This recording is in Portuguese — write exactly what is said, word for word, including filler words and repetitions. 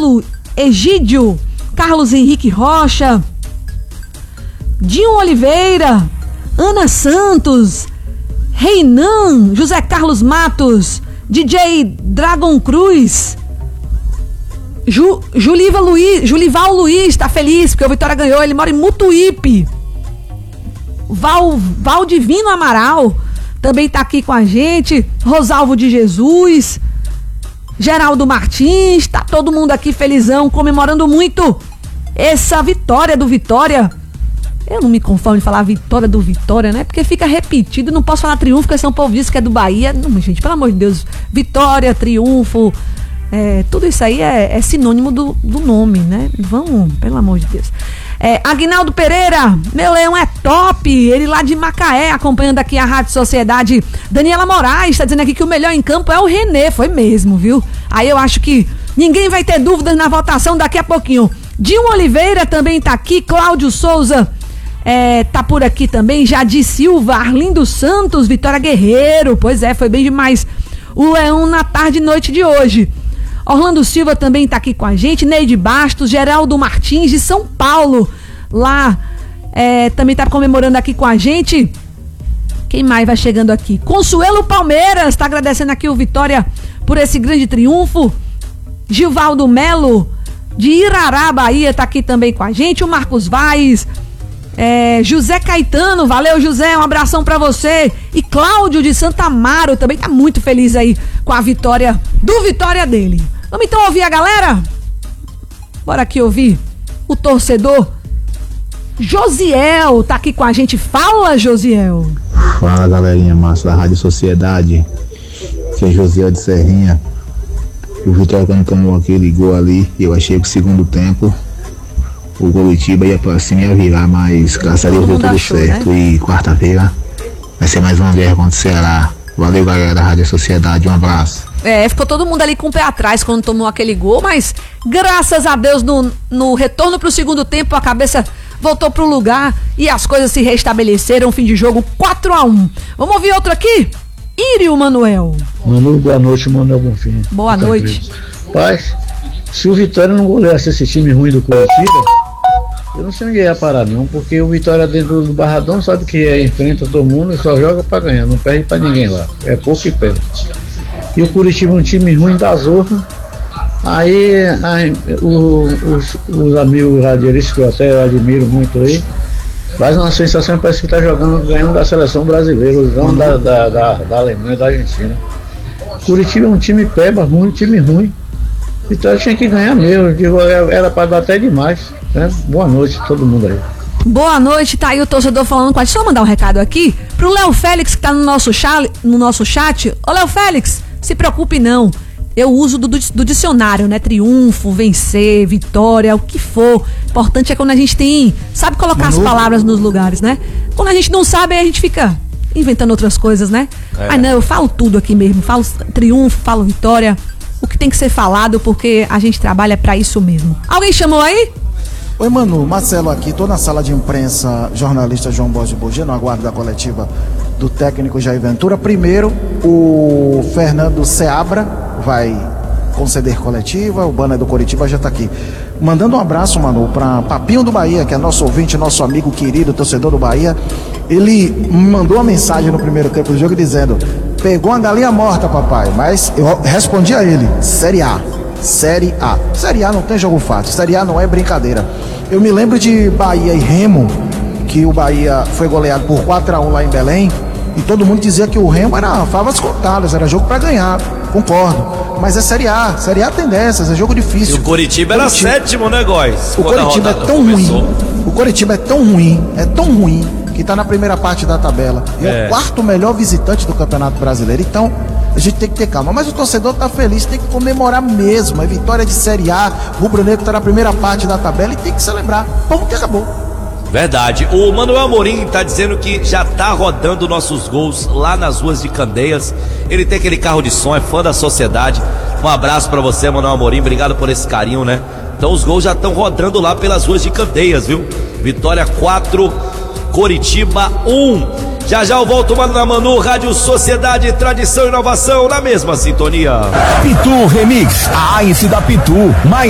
Paulo Egídio, Carlos Henrique Rocha, Dinho Oliveira, Ana Santos, Reinan, José Carlos Matos, D J Dragon Cruz, Ju, Juliva Luiz, Julival Luiz tá feliz porque o Vitória ganhou, ele mora em Mutuípe. Val, Valdivino Amaral também tá aqui com a gente, Rosalvo de Jesus, Geraldo Martins, tá todo mundo aqui felizão, comemorando muito essa vitória do Vitória. Eu não me conformo de falar vitória do Vitória, né? Porque fica repetido, não posso falar triunfo, porque senão o povo diz que é do Bahia. Não, gente, pelo amor de Deus, vitória, triunfo, é, tudo isso aí é, é sinônimo do, do nome, né? Vamos, pelo amor de Deus. É, Aguinaldo Pereira, meu leão é top, ele lá de Macaé, acompanhando aqui a Rádio Sociedade. Daniela Moraes tá dizendo aqui que o melhor em campo é o René, foi mesmo, viu? Aí eu acho que ninguém vai ter dúvidas na votação daqui a pouquinho. Dinho Oliveira também tá aqui, Cláudio Souza é, tá por aqui também, Jadir Silva, Arlindo Santos, Vitória Guerreiro, pois é, foi bem demais o leão na tarde e noite de hoje. Orlando Silva também tá aqui com a gente, Neide Bastos, Geraldo Martins de São Paulo, lá é, também tá comemorando aqui com a gente. Quem mais vai chegando aqui? Consuelo Palmeiras tá agradecendo aqui o Vitória por esse grande triunfo. Gilvaldo Melo de Irará, Bahia, tá aqui também com a gente. O Marcos Vaz, é, José Caetano, valeu José, um abração pra você. E Cláudio de Santa Amaro também tá muito feliz aí com a vitória do Vitória dele. Vamos então ouvir a galera? Bora aqui ouvir o torcedor Josiel, tá aqui com a gente. Fala, Josiel. Fala, galerinha massa da Rádio Sociedade, que é Josiel de Serrinha. O Vitória, quando tomou aquele gol ali, eu achei que o segundo tempo o Coritiba ia pra cima e ia virar, mas graças a Deus deu tudo achou, certo, né? E quarta-feira vai ser mais uma guerra contra o Ceará. Valeu, galera da Rádio Sociedade, um abraço. É, ficou todo mundo ali com o pé atrás quando tomou aquele gol, mas graças a Deus no, no retorno pro segundo tempo a cabeça voltou pro lugar e as coisas se restabeleceram. Fim de jogo quatro a um. Vamos ouvir outro aqui? Írio Manuel. Manu, boa noite, Manuel Bonfim. Boa noite. Paz, se o Vitória não goleasse esse time ruim do Coritiba, eu não sei onde ia parar não, porque o Vitória dentro do Barradão sabe que é, enfrenta todo mundo e só joga pra ganhar, não perde pra ninguém lá, é pouco e perde. E o Coritiba é um time ruim da zorra. Aí, aí o, os, os amigos radialistas que eu até admiro muito aí, faz uma sensação, parece que tá jogando, ganhando da seleção brasileira, usando da, da, da, da Alemanha, da Argentina. Curitiba é um time peba, ruim, time ruim. Vitória tinha que ganhar mesmo, digo, era para dar até demais, né? Boa noite a todo mundo aí. Boa noite, tá aí o torcedor falando com a gente. Só mandar um recado aqui pro Léo Félix que tá no nosso chat, no nosso chat. Ô Léo Félix, se preocupe não. Eu uso do, do, do dicionário, né? Triunfo, vencer, vitória, o que for. Importante é quando a gente tem, sabe colocar Manu. as palavras nos lugares, né? Quando a gente não sabe, aí a gente fica inventando outras coisas, né? É. Aí não, eu falo tudo aqui mesmo. Falo triunfo, falo vitória. O que tem que ser falado, porque a gente trabalha pra isso mesmo. Alguém chamou aí? Oi, Manu, Marcelo aqui, tô na sala de imprensa, jornalista João Borges Bogia, no aguardo da coletiva do técnico Jair Ventura. Primeiro, o Fernando Seabra vai conceder coletiva, o banner do Coritiba já tá aqui. Mandando um abraço, Manu, pra Papinho do Bahia, que é nosso ouvinte, nosso amigo querido, torcedor do Bahia. Ele me mandou uma mensagem no primeiro tempo do jogo dizendo: pegou uma galinha morta, papai. Mas eu respondi a ele: Série A. Série A. Série A não tem jogo fácil. Série A não é brincadeira. Eu me lembro de Bahia e Remo, que o Bahia foi goleado por quatro a um lá em Belém, e todo mundo dizia que o Remo era favas contadas, era jogo pra ganhar. Concordo. Mas é Série A. Série A tem dessas, é jogo difícil. E o Coritiba era Coritiba... sétimo, né, Góis? O Coritiba é tão começou. ruim. O Coritiba é tão ruim, é tão ruim, que tá na primeira parte da tabela. E é, é o quarto melhor visitante do Campeonato Brasileiro. Então, a gente tem que ter calma. Mas o torcedor tá feliz, tem que comemorar mesmo. É vitória de Série A. O Rubro Negro tá na primeira parte da tabela e tem que celebrar. Como que acabou. Verdade. O Manuel Amorim tá dizendo que já tá rodando nossos gols lá nas ruas de Candeias. Ele tem aquele carro de som, é fã da Sociedade. Um abraço pra você, Manuel Amorim. Obrigado por esse carinho, né? Então os gols já estão rodando lá pelas ruas de Candeias, viu? Vitória quatro, Coritiba um. Já já eu volto, mano, na Manu, Rádio Sociedade, tradição e inovação na mesma sintonia. Pitu Remix, a A I C da Pitu, mais